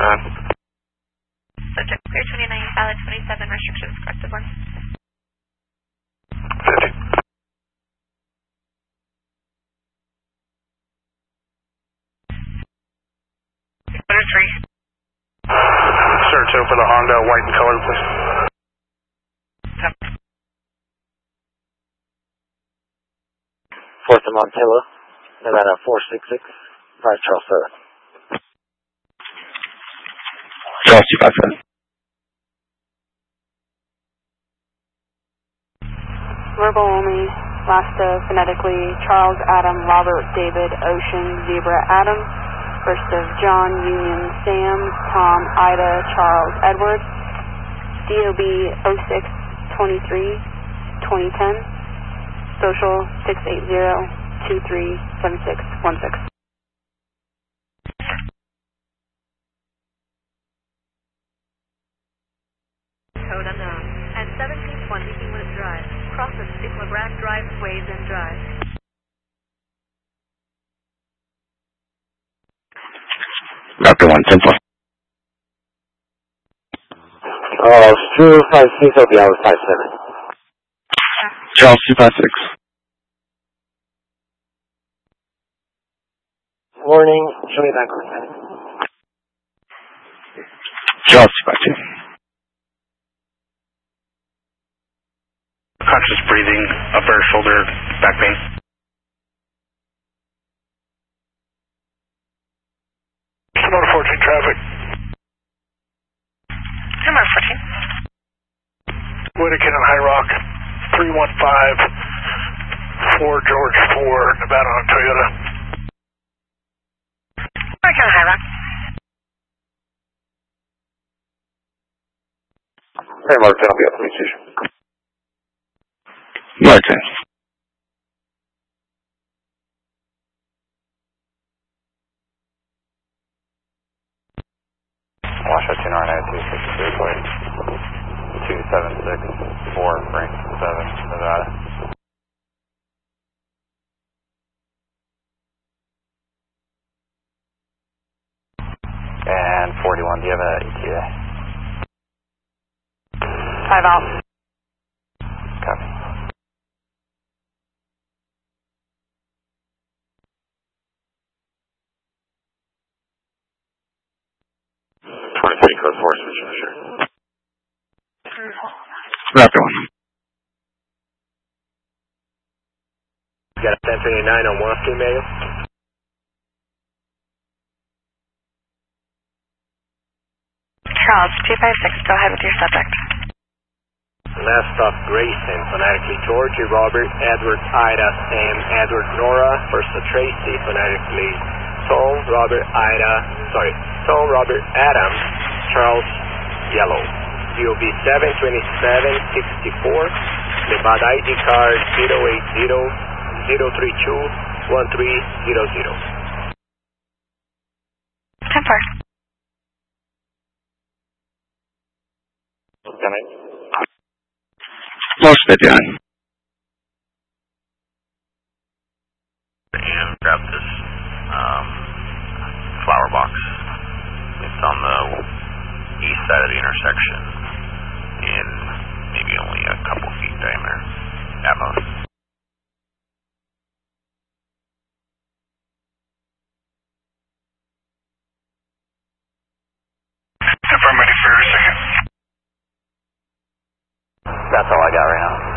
Subject clear 29, valid 27, restrictions corrected 1. 50. Order 3. Search open the Honda, white in color, please. 4th and Montello, Nevada 466, 5 Charles 7. Charles 257. Verbal only, Lasta phonetically, Charles, Adam, Robert, David, Ocean, Zebra, Adam, first of John, Union, Sam, Tom, Ida, Charles, Edward, DOB 06-23-2010, Social 680-237616. Code unknown. At 1720 Kingwood Drive. Crosses LeGrand Drive, Ways and Drive. Raptor 110. Stu 56, I'll be out with 57. Charles 256. Morning, show me back on that. Charles 252. Conscious breathing, upper shoulder, back pain. Motor 14 traffic. Number 14. Whittakin and High Rock, 315, 4 George 4, Nevada on Toyota. Whittakin High Rock. Hey, Martin, I'll be at the police station. Martin. Washoe 298-263, plate 276-4, Frank 7, Nevada. And 41, do you have an ETA? 5 out. Copy. Code 4, switch to sure. Raptor 1. Got a 1029 on Wasky, Mayo. Charles 256, go ahead with your subject. Last stop, Grayson, phonetically Georgie, Robert, Edward, Ida, Sam, Edward, Nora, first of Tracy, phonetically Tom, Robert, Adam, Charles, Yellow. DOB 727-64, Nevada ID card 080-032-1300. 10-4. Los 59. And grab this flower box. It's on the east side of the intersection in maybe only a couple feet diameter at most. If I'm ready for a second. That's all I got right now.